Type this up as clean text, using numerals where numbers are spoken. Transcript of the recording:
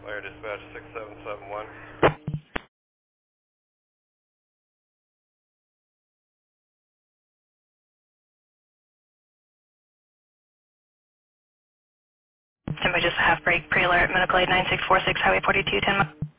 Fire Dispatch 6771. Somebody just a half break, pre-alert, medical aid 9646, Highway 42, 10 miles.